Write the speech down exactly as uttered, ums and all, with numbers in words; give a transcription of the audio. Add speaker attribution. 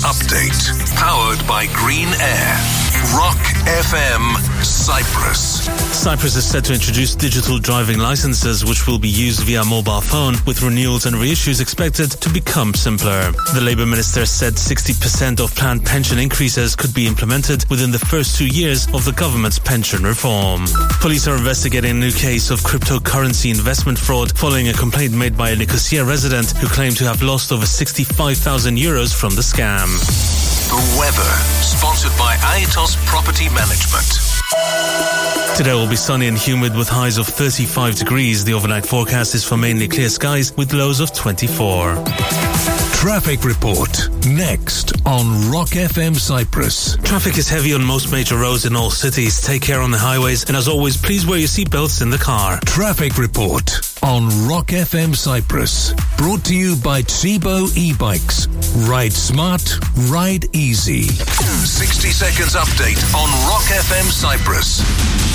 Speaker 1: update. Powered by Green Air. Rock F M Cyprus.
Speaker 2: Cyprus is set to introduce digital driving licenses which will be used via mobile phone, with renewals and reissues expected to become simpler. The Labour Minister said sixty percent of planned pension increases could be implemented within the first two years of the government's pension reform. Police are investigating a new case of cryptocurrency investment fraud following a complaint made by a Nicosia resident who claimed to have lost over sixty-five thousand euros from the scam.
Speaker 1: The weather, sponsored by Aetos Property Management.
Speaker 2: Today will be sunny and humid with highs of thirty-five degrees. The overnight forecast is for mainly clear skies with lows of twenty-four.
Speaker 1: Traffic report next on Rock F M Cyprus.
Speaker 2: Traffic is heavy on most major roads in all cities. Take care on the highways, and as always, please wear your seatbelts in the car.
Speaker 1: Traffic report on Rock F M Cyprus. Brought to you by Tsibo e-bikes. Ride smart, ride easy. sixty seconds update on Rock F M Cyprus.